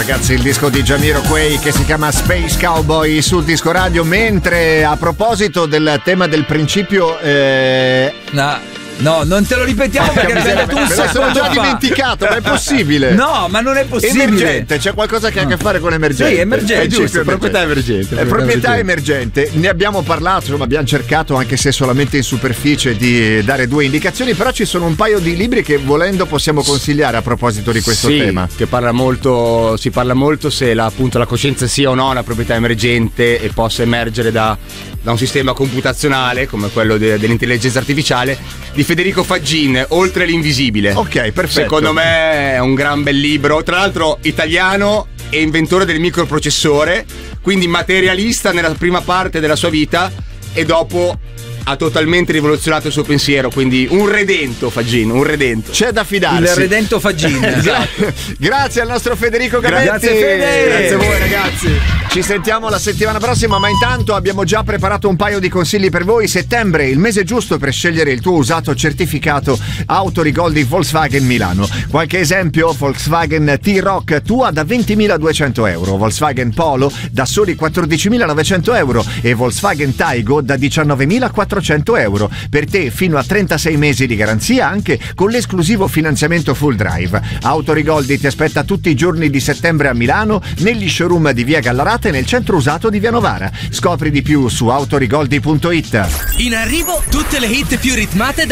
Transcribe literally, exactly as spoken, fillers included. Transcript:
ragazzi, il disco di Jamiroquai che si chiama Space Cowboy sul Disco Radio. Mentre a proposito del tema del principio eh... no No, non te lo ripetiamo perché me l'abbiamo detto un me lo sono già fa. dimenticato, ma è possibile? No, ma non è possibile. Emergente, c'è qualcosa che ha a che fare con emergente. Sì, emergente, è giusto, proprietà emergente. È proprietà emergente. Ne abbiamo parlato, insomma, abbiamo cercato anche se solamente in superficie di dare due indicazioni, però ci sono un paio di libri che volendo possiamo consigliare a proposito di questo sì, tema. Che parla molto, si parla molto se la, appunto la coscienza sia o no una proprietà emergente e possa emergere da, da un sistema computazionale come quello de, dell'intelligenza artificiale, di Federico Faggin, Oltre l'invisibile. Ok, perfetto. Secondo me è un gran bel libro, tra l'altro italiano e inventore del microprocessore, quindi materialista nella prima parte della sua vita e dopo ha totalmente rivoluzionato il suo pensiero, quindi un redento Faggin, un redento. C'è da fidarsi. Il redento Faggin. Esatto. Grazie al nostro Federico Gavetti. Grazie Fede. Grazie a voi ragazzi. Ci sentiamo la settimana prossima, ma intanto abbiamo già preparato un paio di consigli per voi. Settembre, il mese giusto per scegliere il tuo usato certificato Autorigol di Volkswagen Milano. Qualche esempio: Volkswagen T-Roc Tua da ventimiladuecento euro, Volkswagen Polo da soli quattordicimilanovecento euro e Volkswagen Taigo da diciannovemilaquattrocento euro. Per te fino a trentasei mesi di garanzia anche con l'esclusivo finanziamento full drive. Autorigoldi ti aspetta tutti i giorni di settembre a Milano, negli showroom di Via Gallarate e nel centro usato di Via Novara. Scopri di più su autorigoldi punto it. In arrivo tutte le hit più ritmate